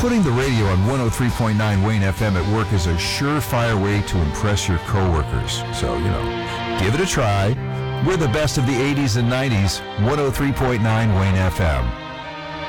Putting the radio on 103.9 Wayne FM at work is a surefire way to impress your coworkers. So, give it a try. We're the best of the 80s and 90s, 103.9 Wayne FM.